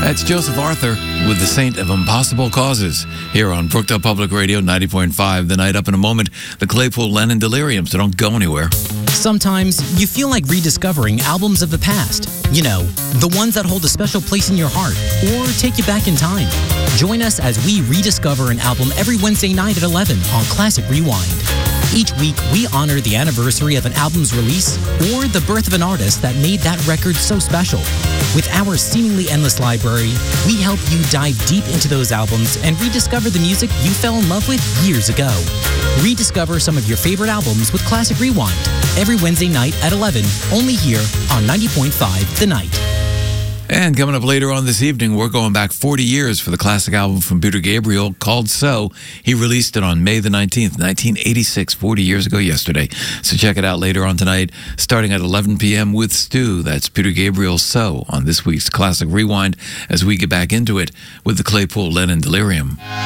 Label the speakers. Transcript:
Speaker 1: That's Joseph Arthur with The Saint of Impossible Causes here on Brookdale Public Radio 90.5. The Night. Up in a moment, the Claypool Lennon Delirium, so don't go anywhere.
Speaker 2: Sometimes you feel like rediscovering albums of the past. You know, the ones that hold a special place in your heart or take you back in time. Join us as we rediscover an album every Wednesday night at 11 on Classic Rewind. Each week, we honor the anniversary of an album's release or the birth of an artist that made that record so special. With our seemingly endless library, we help you dive deep into those albums and rediscover the music you fell in love with years ago. Rediscover some of your favorite albums with Classic Rewind every Wednesday night at 11, only here on 90.5 The Night.
Speaker 1: And coming up later on this evening, we're going back 40 years for the classic album from Peter Gabriel called So. He released it on May the 19th, 1986, 40 years ago yesterday. So check it out later on tonight, starting at 11 p.m. with Stu. That's Peter Gabriel's So on this week's Classic Rewind as we get back into it with the Claypool Lennon Delirium.